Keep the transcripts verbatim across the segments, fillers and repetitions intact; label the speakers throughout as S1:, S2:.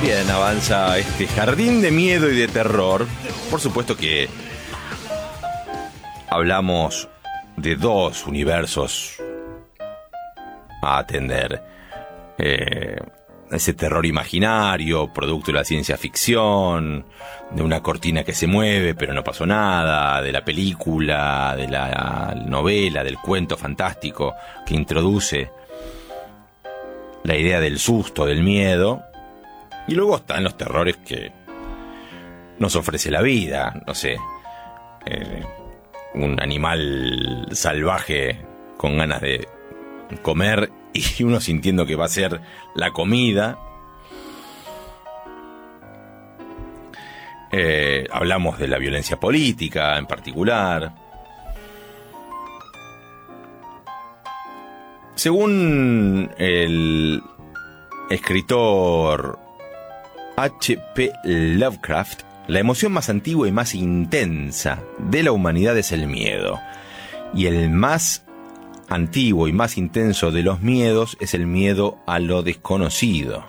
S1: Bien, avanza este jardín de miedo y de terror. Por supuesto que hablamos de dos universos a atender. Eh, ese terror imaginario, producto de la ciencia ficción, de una cortina que se mueve pero no pasó nada, de la película, de la novela, del cuento fantástico que introduce la idea del susto, del miedo. Y luego están los terrores que nos ofrece la vida, no sé, eh, un animal salvaje con ganas de comer y uno sintiendo que va a ser la comida. Eh, hablamos de la violencia política en particular. Según el escritor H P Lovecraft, la emoción más antigua y más intensa de la humanidad es el miedo. Y el más antiguo y más intenso de los miedos es el miedo a lo desconocido.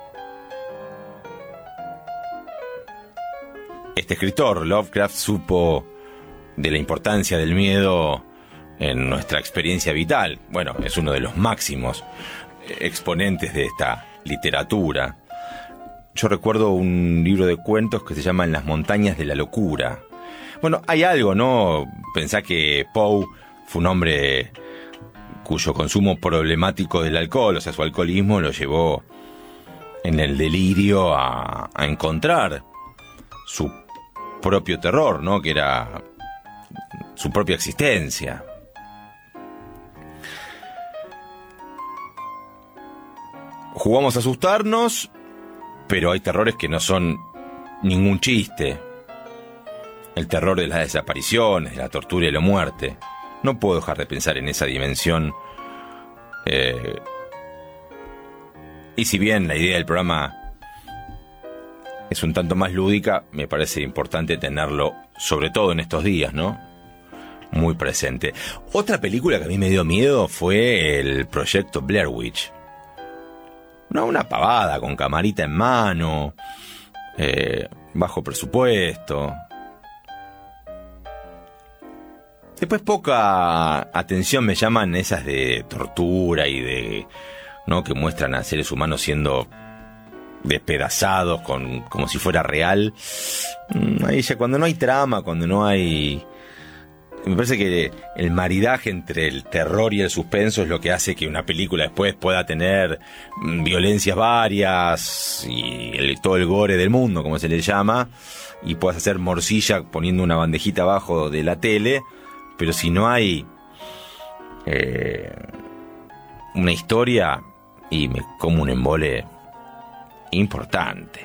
S1: Este escritor, Lovecraft, supo de la importancia del miedo en nuestra experiencia vital. Bueno, es uno de los máximos exponentes de esta literatura. Yo recuerdo un libro de cuentos que se llama En las montañas de la locura. Bueno, hay algo, ¿no? Pensá que Poe fue un hombre cuyo consumo problemático del alcohol, o sea, su alcoholismo lo llevó en el delirio a, a encontrar su propio terror, ¿no? Que era su propia existencia. Jugamos a asustarnos, pero hay terrores que no son ningún chiste. El terror de las desapariciones, de la tortura y la muerte. No puedo dejar de pensar en esa dimensión. Eh, y si bien la idea del programa es un tanto más lúdica, me parece importante tenerlo, sobre todo en estos días, ¿no? Muy presente. Otra película que a mí me dio miedo fue el proyecto Blair Witch. No, una pavada con camarita en mano, eh, bajo presupuesto. Después poca atención me llaman esas de tortura y de, ¿no? Que muestran a seres humanos siendo despedazados con, como si fuera real. Ahí ya cuando no hay trama, cuando no hay... Me parece que el maridaje entre el terror y el suspenso es lo que hace que una película después pueda tener violencias varias y el, todo el gore del mundo, como se le llama, y puedas hacer morcilla poniendo una bandejita abajo de la tele, pero si no hay eh, una historia, y me como un embole importante.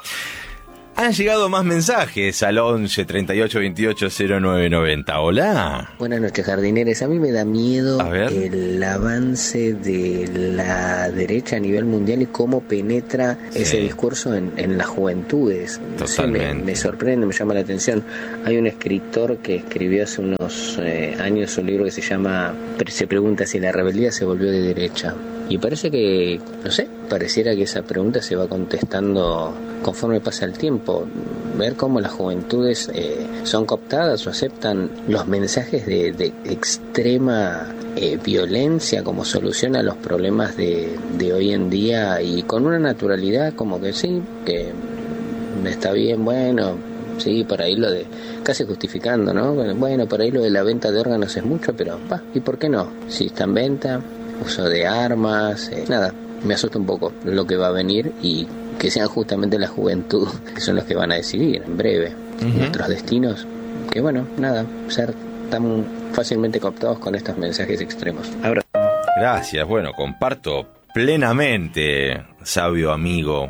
S1: Han llegado más mensajes al once, treinta y ocho, veintiocho, cero nueve noventa. Hola.
S2: Buenas noches, jardineres. A mí me da miedo
S1: A ver.
S2: el avance de la derecha a nivel mundial y cómo penetra
S1: Sí.
S2: ese discurso en, en las juventudes.
S1: Totalmente.
S2: Sí, me, me sorprende, me llama la atención. Hay un escritor que escribió hace unos eh, años un libro que se llama, se pregunta si la rebeldía se volvió de derecha. Y parece que, no sé, pareciera que esa pregunta se va contestando conforme pasa el tiempo. Ver cómo las juventudes eh, son cooptadas o aceptan los mensajes de, de extrema eh, violencia como solución a los problemas de, de hoy en día, y con una naturalidad como que sí, que está bien, bueno, sí, por ahí lo de, casi justificando, ¿no? Bueno, por ahí lo de la venta de órganos es mucho, pero va, ¿y por qué no? Si está en venta, uso de armas, eh, nada, me asusta un poco lo que va a venir, y que sean justamente la juventud que son los que van a decidir en breve uh-huh. nuestros destinos, que bueno, nada, ser tan fácilmente cooptados con estos mensajes extremos. Ahora.
S1: Gracias, bueno, comparto plenamente, sabio amigo,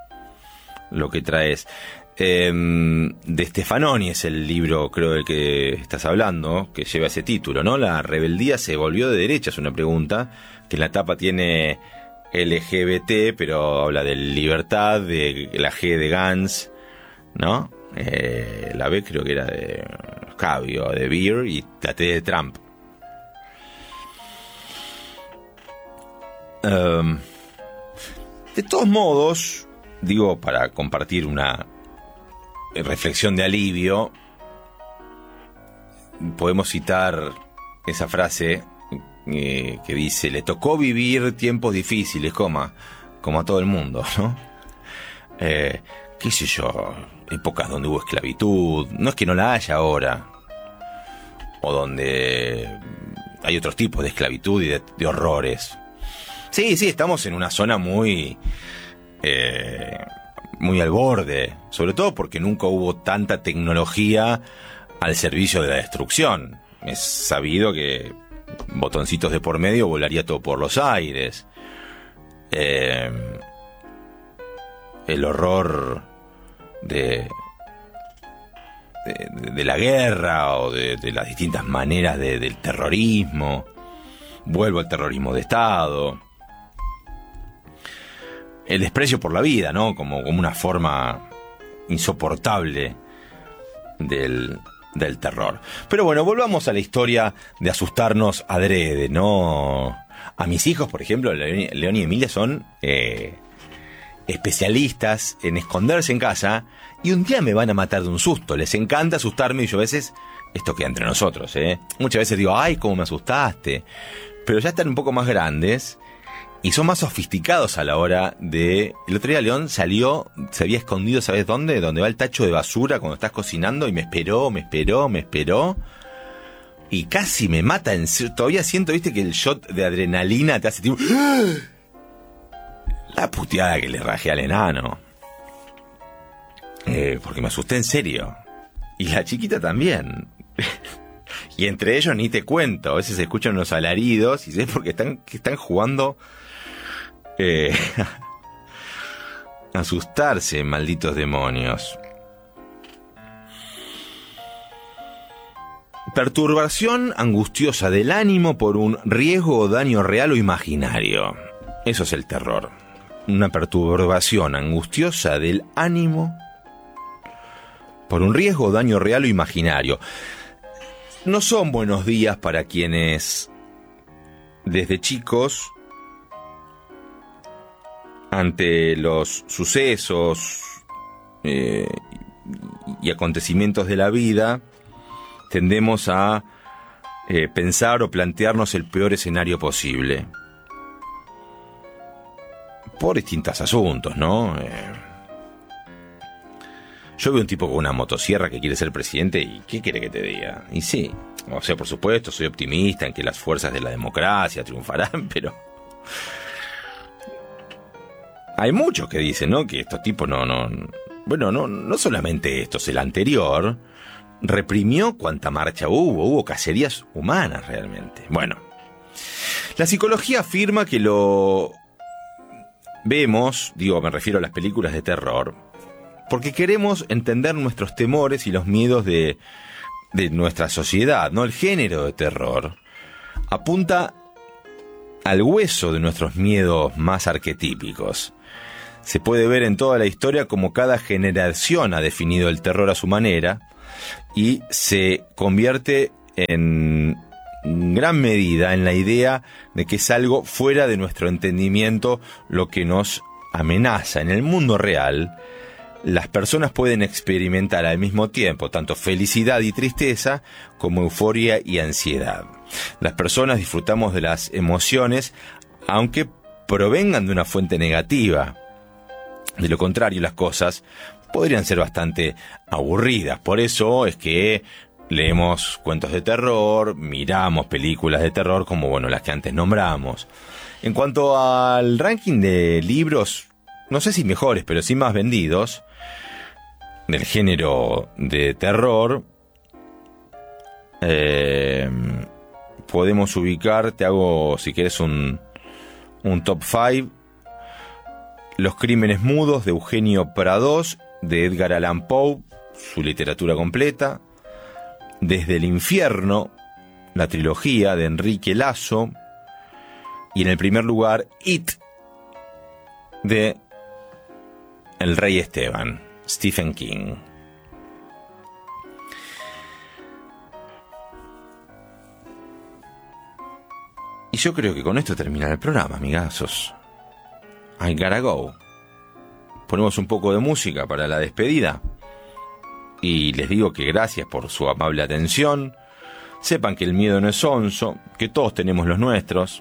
S1: lo que traes. Eh, de Stefanoni es el libro, creo, del que estás hablando, que lleva ese título, ¿no? La rebeldía se volvió de derecha, es una pregunta, que en la tapa tiene L G B T, pero habla de libertad, de la G de Gantz, ¿no? Eh, la B creo que era de Cabio, de Beer, y la T de Trump. Um, de todos modos, digo, para compartir una reflexión de alivio, podemos citar esa frase eh, que dice: le tocó vivir tiempos difíciles, coma, como a todo el mundo, ¿no? Eh, qué sé yo, épocas donde hubo esclavitud, no es que no la haya ahora, o donde hay otros tipos de esclavitud y de, de horrores. Sí, sí, estamos en una zona muy eh, muy al borde, sobre todo porque nunca hubo tanta tecnología al servicio de la destrucción. Es sabido que botoncitos de por medio volaría todo por los aires. Eh, el horror de, de, de la guerra o de, de las distintas maneras de, del terrorismo. Vuelvo al terrorismo de Estado. El desprecio por la vida, ¿no? Como, como una forma insoportable del, del terror. Pero bueno, volvamos a la historia de asustarnos adrede, ¿no? A mis hijos, por ejemplo, León, León y Emilia son eh, especialistas en esconderse en casa, y un día me van a matar de un susto. Les encanta asustarme, y yo a veces, esto queda entre nosotros, ¿eh? Muchas veces digo, ay, cómo me asustaste. Pero ya están un poco más grandes y son más sofisticados a la hora de... El otro día León salió, se había escondido, ¿sabes dónde? Donde va el tacho de basura cuando estás cocinando, y me esperó, me esperó, me esperó. Y casi me mata. En... Todavía siento, viste, que el shot de adrenalina te hace tipo... La puteada que le rajé al enano. Eh, porque me asusté en serio. Y la chiquita también. Y entre ellos ni te cuento. A veces se escuchan unos alaridos y sé porque están, que están jugando... Eh, asustarse, malditos demonios. Perturbación angustiosa del ánimo por un riesgo o daño real o imaginario. Eso es el terror. Una perturbación angustiosa del ánimo por un riesgo o daño real o imaginario. No son buenos días para quienes desde chicos, ante los sucesos eh, y acontecimientos de la vida, tendemos a eh, pensar o plantearnos el peor escenario posible. Por distintos asuntos, ¿no? Eh, yo veo un tipo con una motosierra que quiere ser presidente y ¿qué quiere que te diga? Y sí, o sea, por supuesto, soy optimista en que las fuerzas de la democracia triunfarán, pero... Hay muchos que dicen, ¿no? Que estos tipos no, no... Bueno, no, no solamente estos, el anterior reprimió cuanta marcha hubo, hubo cacerías humanas realmente. Bueno, la psicología afirma que lo vemos, digo, me refiero a las películas de terror, porque queremos entender nuestros temores y los miedos de, de nuestra sociedad, ¿no? El género de terror apunta al hueso de nuestros miedos más arquetípicos. Se puede ver en toda la historia cómo cada generación ha definido el terror a su manera y se convierte en gran medida en la idea de que es algo fuera de nuestro entendimiento lo que nos amenaza. En el mundo real, las personas pueden experimentar al mismo tiempo tanto felicidad y tristeza como euforia y ansiedad. Las personas disfrutamos de las emociones aunque provengan de una fuente negativa. De lo contrario, las cosas podrían ser bastante aburridas. Por eso es que leemos cuentos de terror, miramos películas de terror como, bueno, las que antes nombramos. En cuanto al ranking de libros, no sé si mejores, pero sí más vendidos, del género de terror, eh, podemos ubicar, te hago, si quieres, un, un top cinco. Los crímenes mudos de Eugenio Pradós, de Edgar Allan Poe, su literatura completa. Desde el infierno, la trilogía de Enrique Lazo. Y en el primer lugar, It, de El Rey Esteban, Stephen King. Y yo creo que con esto termina el programa, amigazos. I gotta go. ponemos un poco de música para la despedida. Y les digo que gracias por su amable atención. Sepan que el miedo no es sonso, que todos tenemos los nuestros.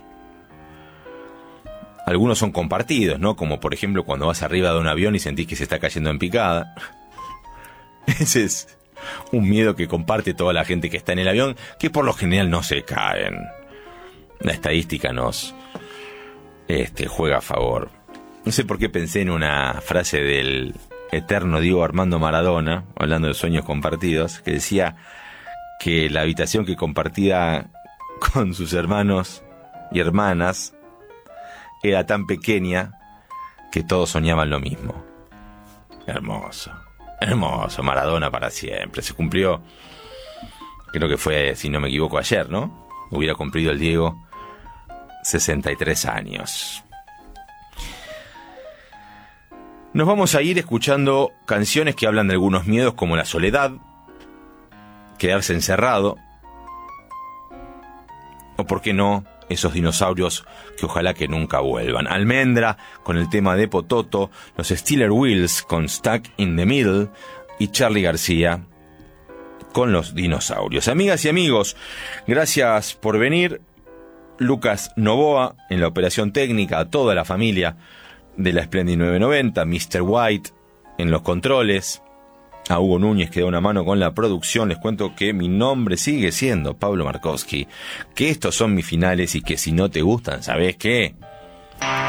S1: Algunos son compartidos, ¿no? Como por ejemplo cuando vas arriba de un avión y sentís que se está cayendo en picada. Ese es un miedo que comparte toda la gente que está en el avión, que por lo general no se caen. La estadística nos este, juega a favor. No sé por qué pensé en una frase del eterno Diego Armando Maradona, hablando de sueños compartidos, que decía que la habitación que compartía con sus hermanos y hermanas era tan pequeña que todos soñaban lo mismo. Hermoso, hermoso, Maradona para siempre. Se cumplió, creo que fue, si no me equivoco, ayer, ¿no? Hubiera cumplido el Diego sesenta y tres años. Nos vamos a ir escuchando canciones que hablan de algunos miedos como la soledad, quedarse encerrado, o por qué no, esos dinosaurios que ojalá que nunca vuelvan. Almendra con el tema de Pototo, los Steeler Wheels con Stuck in the Middle y Charly García con los dinosaurios. Amigas y amigos, gracias por venir. Lucas Novoa en la operación técnica, a toda la familia de la Splendid novecientos noventa, mister White en los controles, a Hugo Núñez que da una mano con la producción. Les cuento que mi nombre sigue siendo Pablo Markowski, que estos son mis finales y que si no te gustan, ¿sabés qué?